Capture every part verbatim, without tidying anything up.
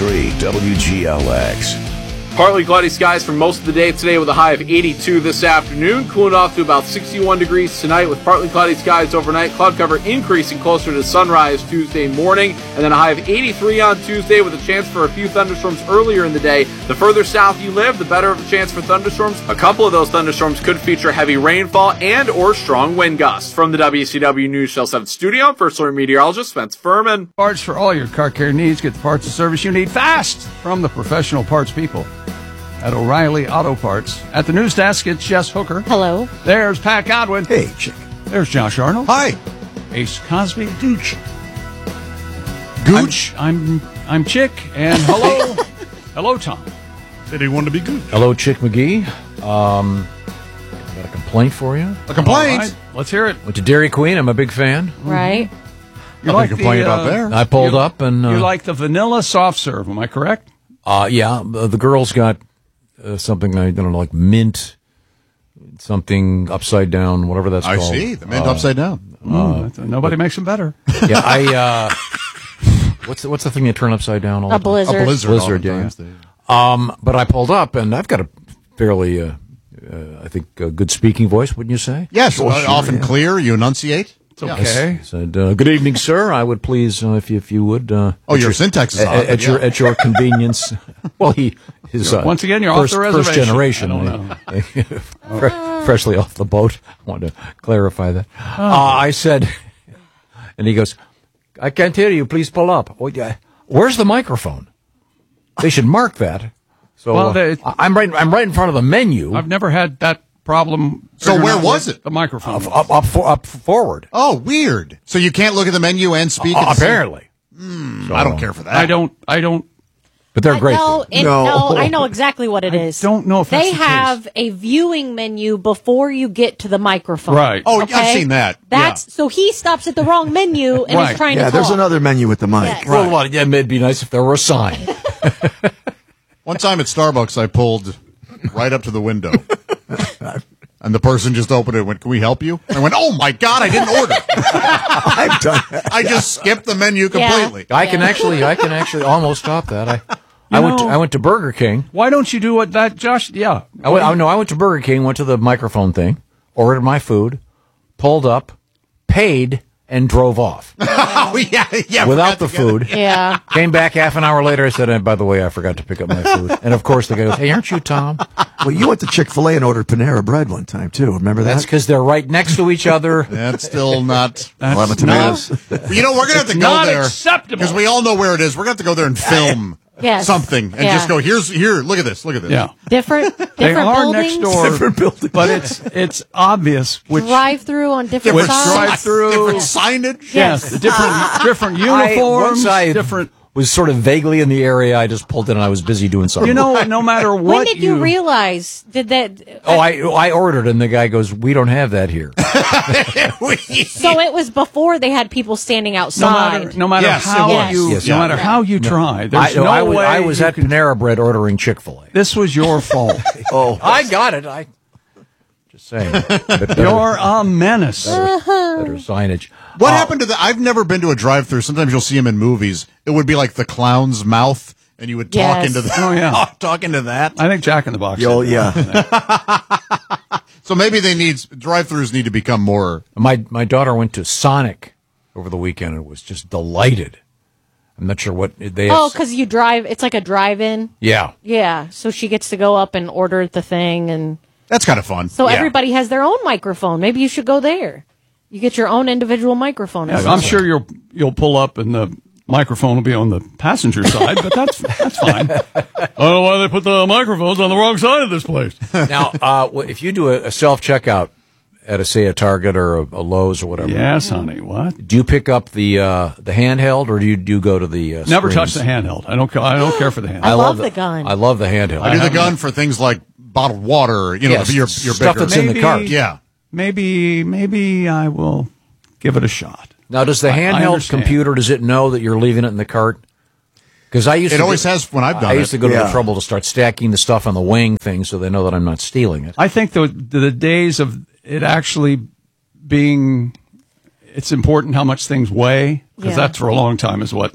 three W G L X. Partly cloudy skies for most of the day today with a high of eighty-two this afternoon. Cooling off to about sixty-one degrees tonight with partly cloudy skies overnight. Cloud cover increasing closer to sunrise Tuesday morning. And then a high of eighty-three on Tuesday with a chance for a few thunderstorms earlier in the day. The further south you live, the better of a chance for thunderstorms. A couple of those thunderstorms could feature heavy rainfall and or strong wind gusts. From the W C W News Channel seven studio, First Alert meteorologist Spence Furman. Parts for all your car care needs. Get the parts and service you need fast from the professional parts people at O'Reilly Auto Parts. At the news desk, it's Jess Hooker. Hello. There's Pat Godwin. Hey, Chick. There's Josh Arnold. Hi. Ace Cosby. Gooch. Gooch. I'm I'm, I'm Chick. And hello. Hello, Tom. Said he wanted to be Gooch. Hello, Chick McGee. Um, got a complaint for you. A complaint? Right, let's hear it. Went to Dairy Queen. I'm a big fan. Right. You Nothing to complain about there. I pulled you, up and... Uh, you like the vanilla soft serve, am I correct? Uh, yeah, the, the girls got uh, something, I don't know, like mint, something upside down, whatever that's I called. I see. The mint uh, upside down. Uh, nobody makes them better. Yeah, I... Uh, what's, the, what's the thing you turn upside down all the A time? blizzard. A blizzard. Blizzard, yeah. Um, but I pulled up, and I've got a fairly, uh, uh, I think, a good speaking voice, wouldn't you say? Yes, Well, uh, sure, often yeah. clear. You enunciate. It's okay. I said, uh, good evening, sir. I would please, uh, if you, if you would... Uh, Oh, at your syntax is at, odd, at yeah. your At your convenience. Well, he is... Uh, Once again, you're first, off the First reservation. generation. I don't know. Fre- freshly off the boat. I wanted to clarify that. Uh, I said... And he goes, I can't hear you. Please pull up. Oh, yeah. Where's the microphone? They should mark that. So Well, uh, they- I'm right. I'm right in front of the menu. I've never had that problem. So figuring where out was what it? The microphone. up, up, up, for, up forward. Oh, weird. So you can't look at the menu and speak? Uh, at the same- apparently. Hmm, I don't care for that. I don't. I don't. But they're great. No, it, No. no, I know exactly what it is. don't know if that's they the have a viewing menu before you get to the microphone. Right. Oh, Okay? I've seen that. That's so he stops at the wrong menu and Right. is trying Yeah, to there's talk. another menu with the mic. Yes. Well, well, yeah, it'd be nice if there were a sign. One time at Starbucks, I pulled right up to the window. And the person just opened it and went, can we help you? And I went, oh, my God, I didn't order. I've done that. I just skipped the menu completely. I can actually, I can actually almost stop that. I, I went, to, know- I went to Burger King. Why don't you do what that Josh? Yeah. I went, I, no, I went to Burger King, went to the microphone thing, ordered my food, pulled up, paid, and drove off Oh, yeah, yeah. without the forgot to get food. Yeah. Came back half an hour later. I said, and by the way, I forgot to pick up my food. And of course, the guy goes, hey, aren't you Tom? Well, you went to Chick-fil-A and ordered Panera Bread one time, too. Remember that? That's because they're right next to each other. it. That's still not. That's Lemon tomatoes. You know, we're going to have to It's go not there. acceptable. Because we all know where it is. We're going to have to go there and film Yes. something. And Yeah. just go, here's, here, look at this, look at this. Yeah. Different. Different They are buildings. next door, Different buildings. but it's it's obvious which Drive through on different Different sides. drive-through. Different signage. yes, the different different uniforms, I, once I different. was sort of vaguely in the area, I just pulled in and I was busy doing something. You know, no matter what When did you, realize? Did that? Oh, I I ordered, and the guy goes, "We don't have that here." So it was before they had people standing no outside. matter no matter Yes, how it was. you Yes, no yeah. matter how you try, I, there's no I was, way I was you at can- Panera Bread ordering Chick-fil-A. This was your fault. Oh, I got it. I just saying. Better, You're a menace. better signage. What Uh, happened to the? I've never been to a drive-through. Sometimes you'll see them in movies. It would be like the clown's mouth, and you would talk Yes. into the. Oh, yeah. talk into that. I think Jack in the Box. yo, did yeah. So maybe they need drive-throughs need to become more. My my daughter went to Sonic over the weekend and was just delighted. I'm not sure what they. Oh, because you drive. It's like a drive-in. yeah. Yeah. So she gets to go up and order the thing, and That's kind of fun. so Yeah. everybody has their own microphone. Maybe you should go there. You get your own individual microphone. Yeah, I'm sure you'll you'll pull up and the microphone will be on the passenger side, but that's that's fine. I don't know why they put the microphones on the wrong side of this place. Now, uh, wh- if you do a, a self checkout at a say a Target or a, a Lowe's or whatever, Yes, honey. What? do you pick up the uh, the handheld or do you do you go to the uh, Never screens? touch the handheld. I don't. ca- I don't care for the handheld. I love the gun. I love the handheld. I do the haven't- gun for things like bottled water. You know, Yes, your your stuff bigger. that's in the Maybe- cart. Yeah. Maybe maybe I will give it a shot. Now, does the I- I handheld understand. computer, does it know that you're leaving it in the cart? Because I used It to always get- has when I've done I used to it. go to Yeah. the trouble to start stacking the stuff on the wing thing so they know that I'm not stealing it. I think the the days of it actually being it's important how much things weigh because Yeah. that for a long time is what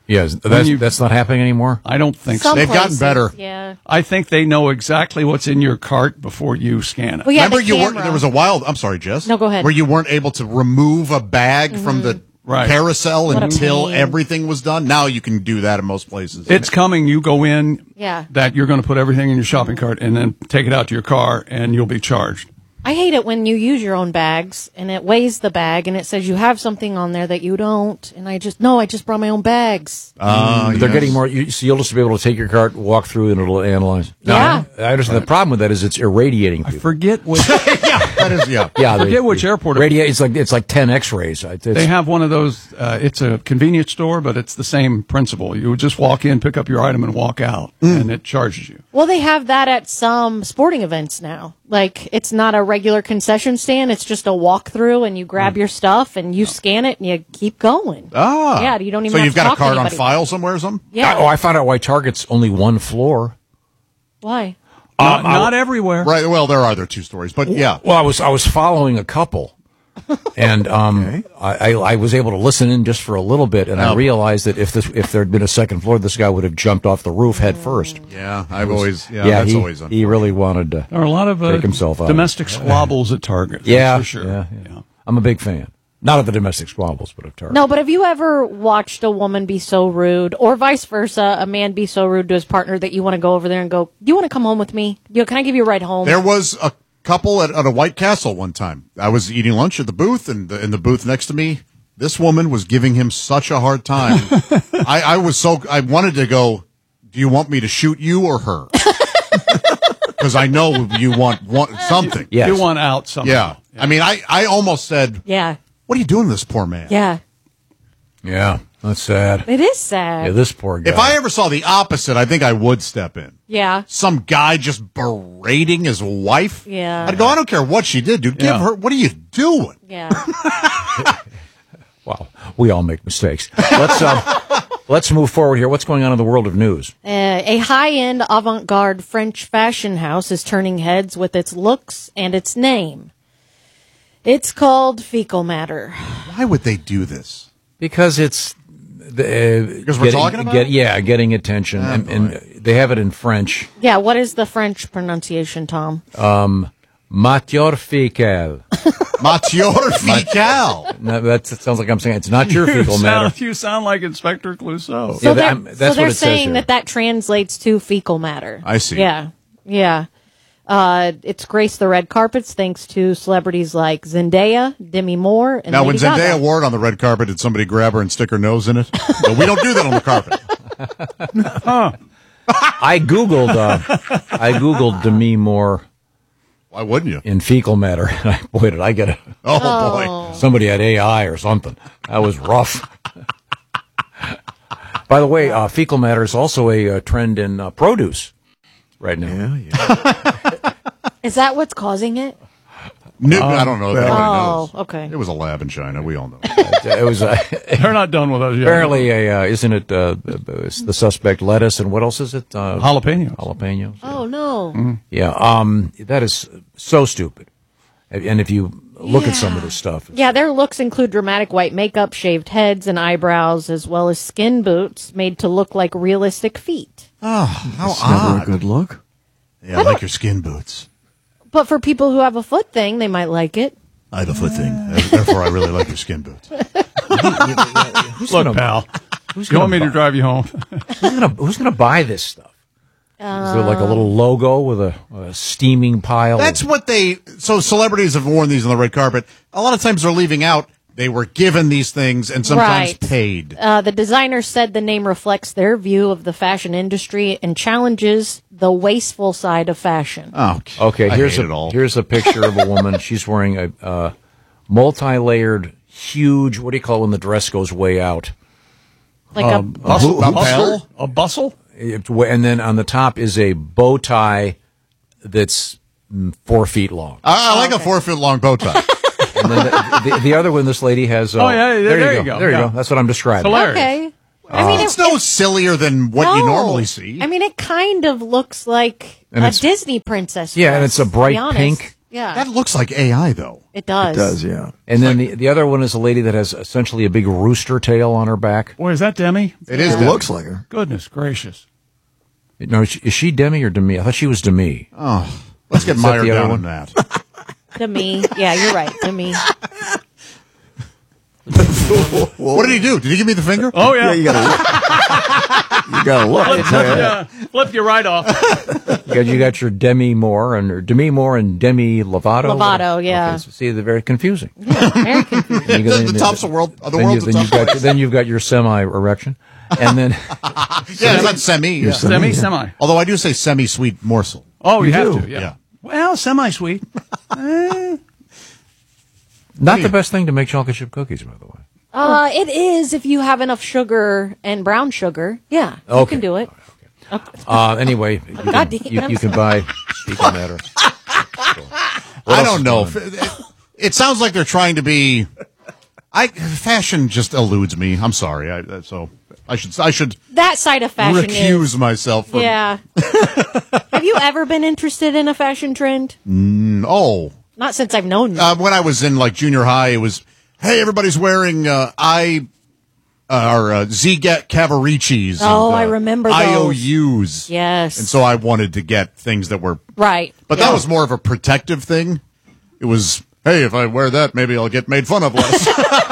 Yeah, is- that's, you- that's not happening anymore? I don't think Some so. They've gotten places, better. Yeah. I think they know exactly what's in your cart before you scan it. Well, yeah, Remember, the you weren't. camera. There was a while. I'm sorry, Jess. No, go ahead. Where you weren't able to remove a bag from the Right. carousel What a until pain. everything was done. Now you can do that in most places. It's coming. You go in. Yeah. That you're going to put everything in your shopping cart and then take it out to your car, and you'll be charged. I hate it when you use your own bags and it weighs the bag and it says you have something on there that you don't. And I just, no, I just brought my own bags. Uh, They're yes. getting more. You, so you'll just be able to take your cart, walk through, and it'll analyze. Yeah. I, I understand. The problem with that is it's irradiating people. Forget which. That is, yeah. yeah, they- forget which airport it- Radiate. It's like it's like ten X-rays. It's, They have one of those. Uh, it's a convenience store, but it's the same principle. You would just walk in, pick up your item, and walk out, and it charges you. Well, they have that at some sporting events now. Like, it's not a regular concession stand. It's just a walk-through, and you grab your stuff, and you scan it, and you keep going. Ah. Yeah, you don't even So have you've to got a talk to card on anybody. file somewhere or something? Yeah. Oh, I found out why Target's only one floor. Why? Not, not everywhere. Right. Well, there are there two stories, but yeah. Well, I was I was following a couple, and um, I, I I was able to listen in just for a little bit, and I Oh. realized that if this if there had been a second floor, this guy would have jumped off the roof head first. Yeah, I've always. Yeah, that's he, always. he really wanted to. There are a lot of uh, Take himself out. domestic squabbles at Target. that's Yeah, for sure. yeah, yeah. I'm a big fan. Not of the domestic squabbles, but of Target. No, but have you ever watched a woman be so rude, or vice versa, a man be so rude to his partner that you want to go over there and go, do you want to come home with me? You know, can I give you a ride home? There was a couple at, at a White Castle one time. I was eating lunch at the booth, and the, in the booth next to me, this woman was giving him such a hard time. I, I was so I wanted to go. Do you want me to shoot you or her? Because I know you want, want something. Yes. You want out somehow. Yeah. I mean, I, I almost said, Yeah. "What are you doing to this poor man?" Yeah. Yeah, that's sad. It is sad. Yeah, this poor guy. If I ever saw the opposite, I think I would step in. Yeah. Some guy just berating his wife. Yeah. I'd go, I don't care what she did, dude. Give Yeah. her. What are you doing? Yeah. Wow, we all make mistakes. Let's um, let's move forward here. What's going on in the world of news? Uh, a high-end avant-garde French fashion house is turning heads with its looks and its name. It's called Fecal Matter. Why would they do this? Because it's the, uh, Because we're talking about it? yeah, getting attention, Oh, and, and they have it in French. Yeah, what is the French pronunciation, Tom? Matière fécale. Matière fécale. No, that sounds like I'm saying it's not your fecal you, matter. sound, you sound like Inspector Clouseau. Yeah, So that- they're, I'm- that's so what they're it says saying here. that that translates to fecal matter. I see. Yeah, yeah. Uh, it's graced the red carpets thanks to celebrities like Zendaya, Demi Moore, and Now, when Lady Zendaya Gaga. wore it on the red carpet, did somebody grab her and stick her nose in it? No, we don't do that on the carpet. I googled. Uh, I googled Demi Moore Why wouldn't you? in fecal matter. And I, boy, did I get a Oh, boy. somebody had A I or something. That was rough. By the way, uh, fecal matter is also a, uh trend in uh, produce right now. Yeah, yeah. Is that what's causing it? No, I don't know if anybody Oh, knows. okay. It was a lab in China. We all know. It was uh, They're not done with us yet. apparently a uh, isn't it uh, the the suspect lettuce and what else is it? Uh, Jalapenos. jalapenos. Oh no. Yeah, um, that is so stupid. And if you look at some of this stuff, Yeah, their looks include dramatic white makeup, shaved heads and eyebrows, as well as skin boots made to look like realistic feet. Oh, how It's never a odd. good look. Yeah, I like your skin boots. But for people who have a foot thing, they might like it. I have a foot thing. Therefore, I really like your skin boots. who's Look, gonna, pal. who's You want me gonna to drive you home? Who's gonna, who's gonna buy this stuff? Is there like a little logo with a, a steaming pile? That's of, what they. So celebrities have worn these on the red carpet. A lot of times they're leaving out. They were given these things and sometimes Right. paid. Uh, the designer said the name reflects their view of the fashion industry and challenges the wasteful side of fashion. Oh, okay. I Here's hate a it all. here's a picture of a woman. She's wearing a uh, multi-layered, huge. What do you call it when the dress goes way out? Like a a bustle? a A bustle? bell? A bustle? It- And then on the top is a bow tie that's mm, four feet long. I, I like a four foot long bow tie. And then the, the, the other one, this lady has. Uh, Oh, yeah, there- there you go. There you Yeah. go. That's what I'm describing. Hilarious. okay. I mean, It's it, no sillier than what you no. normally see. I mean, it kind of looks like And a it's- Disney princess. Yeah, and dress, it's a to be bright honest. pink. Yeah. That looks like A I, though. It does. It does, yeah. And then the, the other one is a lady that has essentially a big rooster tail on her back. Boy, is that Demi? It is. It Demi. looks like her. Goodness gracious. No, is she, is she Demi or Demi? I thought she was Demi. Oh, let's get Is that mired the other down one? in that. To me. Yeah, you're right. To me. What did he do? Did he give me the finger? Oh, yeah. Yeah, you gotta look. You gotta look. Flip, flip, yeah, flip you right off. You got, you got your Demi Moore and or Demi Moore and Demi Lovato. Lovato, yeah. Okay, so see, they're very confusing. Very confusing. You The, the tops of world, of the then world, you, the then you've top got then you've got your semi erection, and then Yeah, it's not semi. Yeah. Semi, semi. Although I do say semi-sweet morsel. Oh, you, You have do. to, yeah. Yeah. Well, semi-sweet. Eh. not the best thing to make chocolate chip cookies, by the way. Uh, it is if you have enough sugar and brown sugar. Yeah, you Okay. can do it. Uh, anyway, you can, God you, damn. you can buy speaking matter. I don't know. It, it sounds like they're trying to be. I fashion just eludes me. I'm sorry. I, so I should I should That side of fashion recuse is. myself from. Yeah. Have you ever been interested in a fashion trend? Oh, Not since I've known you. uh, when I was in like junior high, it was hey, everybody's wearing uh, I uh, or uh, Z-Get Cavaricis. Oh, and, uh, I remember I O those. Us. Yes. And so I wanted to get things that were, right. but Yeah. that was more of a protective thing. It was, hey, if I wear that, maybe I'll get made fun of less.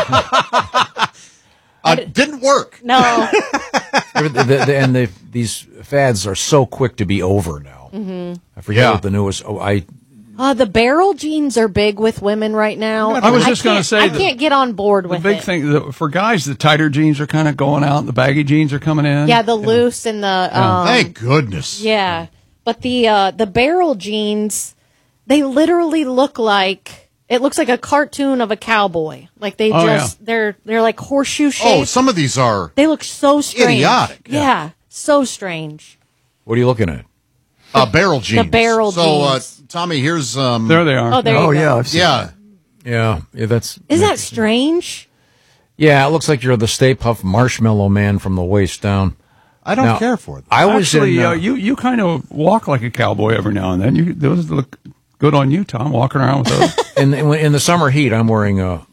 uh, didn't work. No. the, the, the, and the, these fads are so quick to be over now. Mm-hmm. I forget Yeah. what the newest. Oh, I Uh, the barrel jeans are big with women right now. I was just gonna can't- say I the- can't get on board The with big it. thing the, for guys, the tighter jeans are kind of going out. The baggy jeans are coming in. Yeah, the loose and the um, Thank goodness. yeah, but the uh, the barrel jeans, they literally look like it looks like a cartoon of a cowboy. Like they Oh, just yeah. they're they're like horseshoe Oh, shaped. some of these are They look so strange. Idiotic. Yeah, so strange. what are you looking at? uh, barrel jeans. barrel so, uh, jeans. Tommy, here's um. There they are. Oh, there Oh, you go. yeah. I've seen yeah. Yeah, yeah, that's Isn't that strange? yeah. It looks like you're the Stay Puft Marshmallow Man from the waist down. I don't Now, care for it. I was Actually, in. Uh, uh, you you kind of walk like a cowboy every now and then. You those look good on you, Tom. Walking around with those. in, in in the summer heat, I'm wearing uh,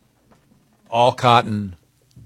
all cotton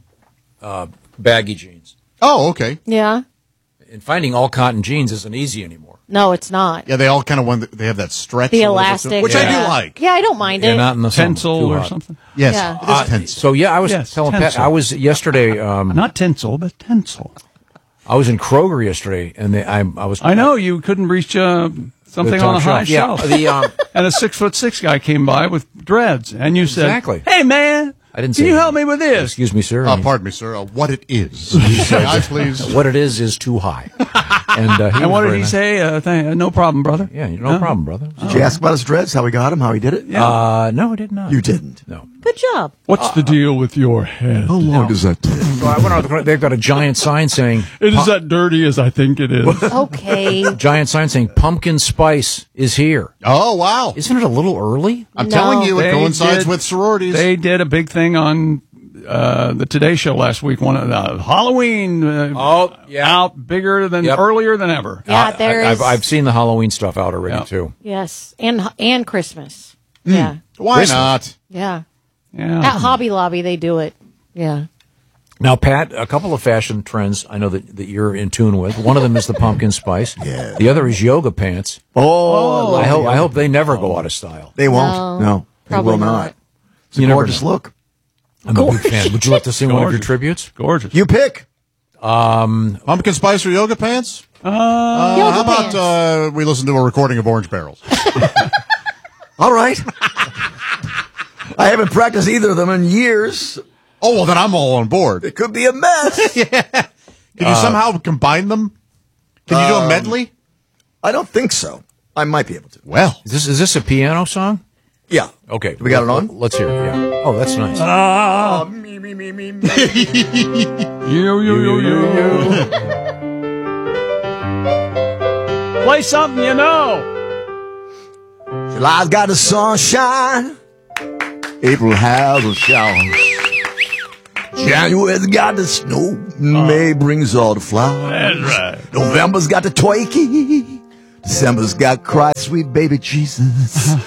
uh, baggy jeans. Oh, okay. Yeah. And finding all cotton jeans isn't easy anymore. No, it's not. Yeah, they all kind of want. They have that stretch, The a little bit to elastic, it, which I yeah. do like. Yeah, I don't mind Yeah, it. not in the summer, Tinsel too or hot. something. Yes, Yeah. it is Uh, tense. So yeah, I was Yes, telling Pat. tinsel. I was yesterday. Um, Not tinsel, but tinsel. I was in Kroger yesterday, and they, I, I was. I know you couldn't reach uh, something on the high shelf. shelf. Yeah, the um, And a six foot six guy came by with dreads, and you said, Exactly. "Hey, man, I didn't Can say you that. help me with this?" Excuse me, sir. Uh, pardon me, sir. Uh, what it is? May I please? What it is is too high. And, uh, he And was what did very he nice. say? Uh, th- uh, no problem, brother. Yeah, no Huh? problem, brother. Did you ask about his dreads, how he got him, how he did it? Uh, no, I did not. You didn't. No. Good job. What's the deal with your head? How long does that take? So I went out. They've got a giant sign saying. It is that dirty as I think it is. Okay. Giant sign saying pumpkin spice is here. Oh, wow. Isn't it a little early? I'm No. telling you, it They coincides did- with sororities. They did a big thing on uh, the Today Show last week. One of the Halloween. Uh, Oh, yeah. out bigger than Yep. earlier than ever. Yeah, there I, is. I've, I've seen the Halloween stuff out already Yeah. too. Yes, and and Christmas. Yeah, Why Christmas. not? yeah. Yeah. At Hobby Lobby, they do it. Yeah. Now, Pat, a couple of fashion trends I know that, that you're in tune with. One of them is the pumpkin spice. Yeah. The other is yoga pants. Oh, I hope I hope they never go out of style. they won't. No, No, they probably will not. not. It's a You never gorgeous know. look. I'm a big fan. Would you like to sing one of your Gorgeous. tributes? Gorgeous. You pick. Pumpkin spice or yoga pants? Uh, Uh, Yoga how about pants. uh, we listen to a recording of Orange Barrels? All right. I haven't practiced either of them in years. Oh, well, then I'm all on board. It could be a mess. Can you somehow combine them? Can you do a medley? I don't think so. I might be able to. Well, Is this is this a piano song? Yeah. Okay, We got it on? Let's hear it. Yeah. Oh, that's nice. Ah. me, me, me, me, me. Yo, yo, yo, yo, yo. Play something you know. July's got the sunshine. April has a shower. January's got the snow. May brings all the flowers. That's right. November's got the twikey. December's got Christ, sweet baby Jesus.